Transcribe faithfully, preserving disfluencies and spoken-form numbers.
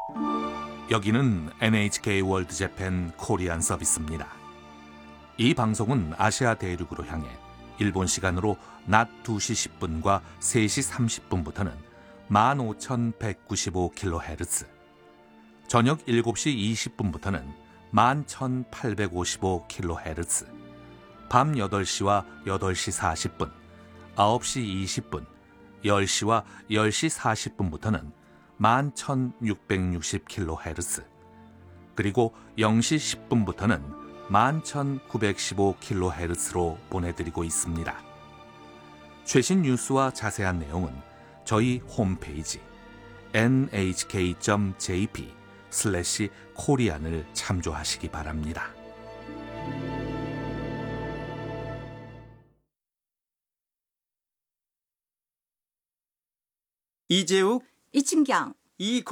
여기는 엔에이치케이 월드 재팬 코리안 서비스입니다. 이 방송은 아시아 대륙으로 향해 일본 시간으로 낮 두 시 십 분과 세 시 삼십 분부터는 만 오천백구십오 킬로헤르츠, 저녁 일곱 시 이십 분부터는 만 천팔백오십오 킬로헤르츠, 밤 여덟 시와 여덟 시 사십 분, 아홉 시 이십 분, 열 시와 열 시 사십 분부터는 만 천육백육십 킬로헤르츠, 그리고 영 시 십 분부터는 만 천구백십오 킬로헤르츠로 보내드리고 있습니다. 최신 뉴스와 자세한 내용은 저희 홈페이지 엔에이치케이 점 제이피 슬래시 코리안을 참조하시기 바랍니다. 이재욱, 이춘경, 이